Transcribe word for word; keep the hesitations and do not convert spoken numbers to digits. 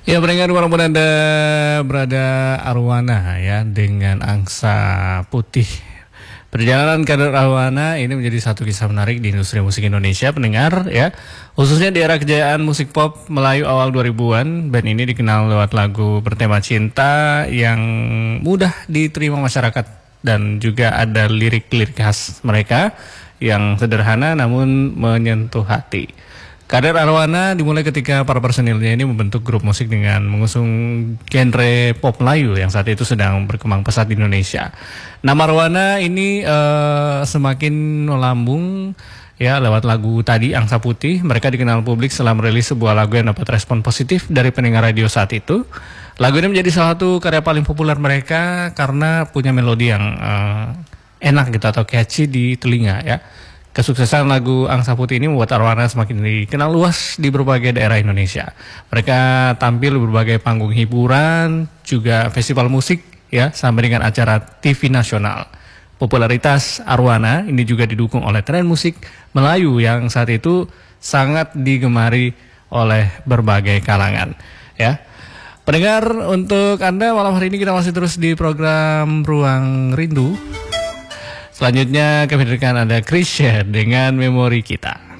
Ya, pendengar walaupun Anda berada Arwana ya dengan angsa putih. Perjalanan kader Arwana ini menjadi satu kisah menarik di industri musik Indonesia, pendengar ya. Khususnya di era kejayaan musik pop Melayu awal dua ribuan, band ini dikenal lewat lagu bertema cinta yang mudah diterima masyarakat dan juga ada lirik-lirik khas mereka yang sederhana namun menyentuh hati. Kader Arwana dimulai ketika para personilnya ini membentuk grup musik dengan mengusung genre pop Melayu yang saat itu sedang berkembang pesat di Indonesia. Nama Arwana ini uh, semakin melambung ya lewat lagu tadi Angsa Putih. Mereka dikenal publik setelah merilis sebuah lagu yang dapat respon positif dari pendengar radio saat itu. Lagu ini menjadi salah satu karya paling populer mereka karena punya melodi yang uh, enak gitu atau catchy di telinga ya. Kesuksesan lagu Angsa Putih ini membuat Arwana semakin dikenal luas di berbagai daerah Indonesia. Mereka tampil di berbagai panggung hiburan, juga festival musik, ya, sampai dengan acara T V nasional. Popularitas Arwana ini juga didukung oleh tren musik Melayu yang saat itu sangat digemari oleh berbagai kalangan. Ya, pendengar, untuk Anda malam hari ini kita masih terus di program Ruang Rindu. Selanjutnya kami hadirkan ada Chrisye dengan Memori Kita.